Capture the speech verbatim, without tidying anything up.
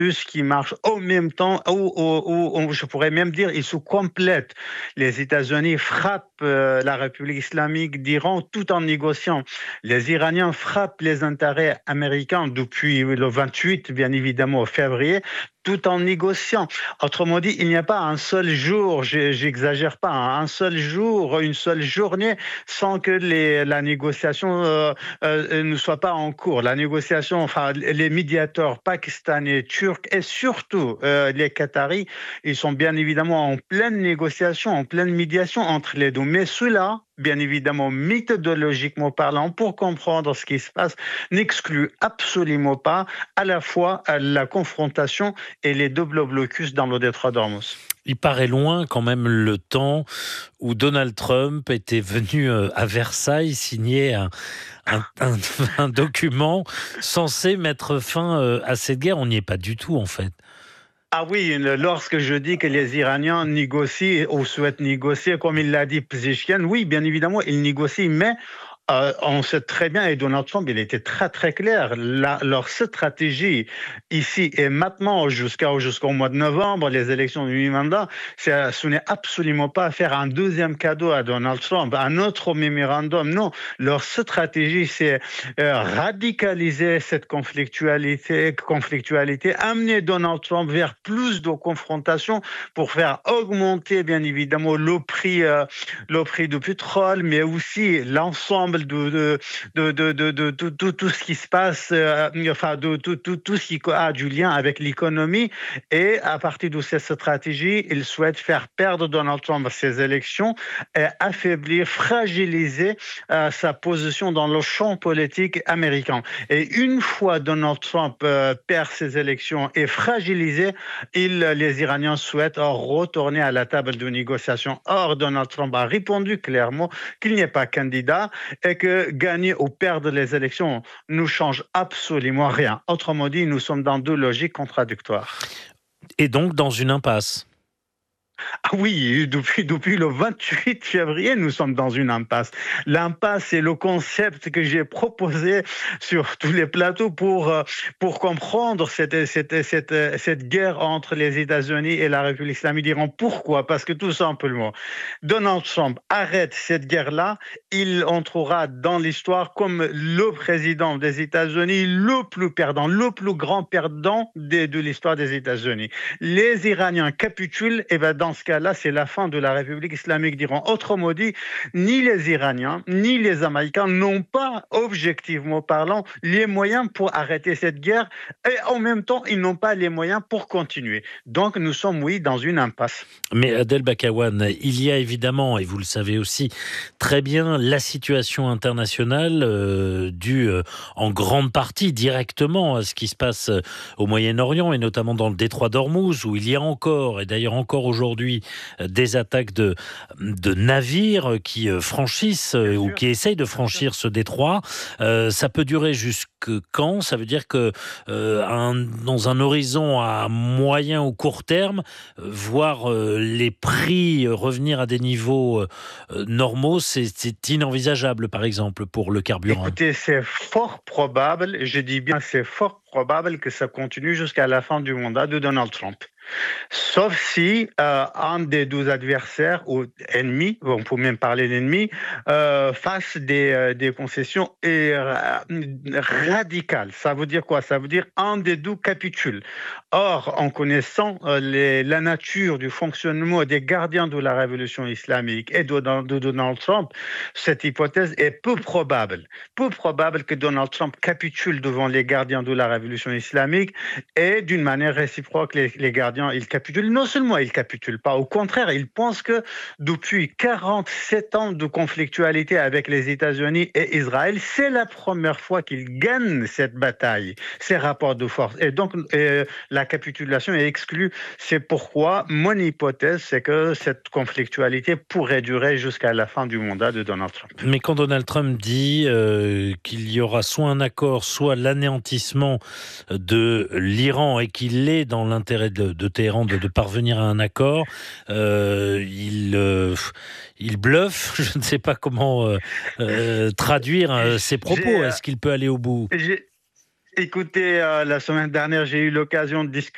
qui marchent en même temps, ou, ou- ou- ou je pourrais même dire, ils se complètent. Les États-Unis frappent euh, la République islamique d'Iran tout en négociant. Les Iraniens frappent les intérêts américains depuis le vingt-huit, bien évidemment, février, tout en négociant. Autrement dit, il n'y a pas un seul jour, j'ai- j'exagère pas, hein, un seul jour, une seule journée sans que les- la négociation euh, euh, ne soit pas en cours. La négociation, enfin, les médiateurs pakistanais, turcs et surtout euh, les Qataris, ils sont bien évidemment en pleine négociation, en pleine médiation entre les deux. Mais cela, bien évidemment, méthodologiquement parlant, pour comprendre ce qui se passe, n'exclut absolument pas à la fois euh, la confrontation et les doubles blocus dans le détroit d'Ormuz. Il paraît loin quand même le temps où Donald Trump était venu euh, à Versailles signer un, un- un- un document censé mettre fin euh, à cette guerre. On n'y est pas du tout en fait. Ah oui, le- lorsque je dis que les Iraniens négocient ou souhaitent négocier, comme il l'a dit Pezeshkian, oui, bien évidemment, ils négocient, mais euh, on sait très bien, et Donald Trump, il était très très clair, la- leur stratégie ici et maintenant, jusqu'à, jusqu'au mois de novembre, les élections du mi-mandat, c'est- ce n'est absolument pas faire un deuxième cadeau à Donald Trump, un autre mémorandum, non. Leur stratégie, c'est euh, radicaliser cette conflictualité, conflictualité, amener Donald Trump vers plus de confrontations pour faire augmenter, bien évidemment, le prix, euh, le prix du pétrole, mais aussi l'ensemble de, de, de, de, de, de- de- de tout ce qui se passe, euh, enfin, de tout, tout, tout ce qui a du lien avec l'économie. Et à partir de cette stratégie, il souhaite faire perdre Donald Trump à ses élections, et affaiblir, fragiliser euh, sa position dans le champ politique américain. Et une fois Donald Trump euh, perd ses élections et fragilisé, il, les Iraniens souhaitent retourner à la table de négociation. Or, Donald Trump a répondu clairement qu'il n'est pas candidat et que gagner ou perdre les élections ne change absolument rien. Autrement dit, nous sommes dans deux logiques contradictoires. Et donc dans une impasse. Ah oui, depuis, depuis le vingt-huit février, nous sommes dans une impasse. L'impasse, c'est le concept que j'ai proposé sur tous les plateaux pour, euh, pour comprendre cette, cette, cette, cette guerre entre les États-Unis et la République islamique d'Iran. Pourquoi? Parce que tout simplement, Donald Trump arrête cette guerre-là, il entrera dans l'histoire comme le président des États-Unis le plus perdant, le plus grand perdant de, de l'histoire des États-Unis. Les Iraniens capitulent, et bien dans ce cas-là, c'est la fin de la République islamique d'Iran. Autrement dit, ni les Iraniens, ni les Américains n'ont pas, objectivement parlant, les moyens pour arrêter cette guerre, et en même temps, ils n'ont pas les moyens pour continuer. Donc, nous sommes, oui, dans une impasse. Mais Adel Bakawan, il y a évidemment, et vous le savez aussi très bien, la situation internationale euh, due euh, en grande partie directement à ce qui se passe euh, au Moyen-Orient et notamment dans le détroit d'Ormuz où il y a encore, et d'ailleurs encore aujourd'hui, euh, des attaques de, de navires qui euh, franchissent euh, Bien ou sûr, qui essayent de bien sûr. franchir ce détroit. Euh, ça peut durer jusque quand? Ça veut dire que euh, un- dans un horizon à moyen ou court terme, euh, voir euh, les prix euh, revenir à des niveaux euh, normaux, c'est c'est inenvisageable, par exemple, pour le carburant. Écoutez, c'est fort probable, je dis bien c'est fort probable que ça continue jusqu'à la fin du mandat de Donald Trump. Sauf si euh, un des deux adversaires ou ennemis, on peut même parler d'ennemis, euh, fasse des, euh, des concessions et, euh, radicales. Ça veut dire quoi? Ça veut dire un des deux capitule. Or, en connaissant euh, les- la nature du fonctionnement des gardiens de la révolution islamique et de, de Donald Trump, cette hypothèse est peu probable. Peu probable que Donald Trump capitule devant les gardiens de la révolution islamique et d'une manière réciproque, les, les gardiens, ils capitulent. Non seulement ils capitulent pas, au contraire, ils pensent que depuis quarante-sept ans de conflictualité avec les États-Unis et Israël, c'est la première fois qu'ils gagnent cette bataille, ces rapports de force. Et donc, euh, la capitulation est exclue. C'est pourquoi mon hypothèse, c'est que cette conflictualité pourrait durer jusqu'à la fin du mandat de Donald Trump. Mais quand Donald Trump dit euh, qu'il y aura soit un accord, soit l'anéantissement de l'Iran et qu'il est dans l'intérêt de, de Téhéran de, de parvenir à un accord, euh, il, euh, il bluffe. Je ne sais pas comment euh, euh, traduire euh, ses propos. J'ai, Est-ce qu'il peut aller au bout? j'ai écouté, euh, la semaine dernière, j'ai eu l'occasion de discuter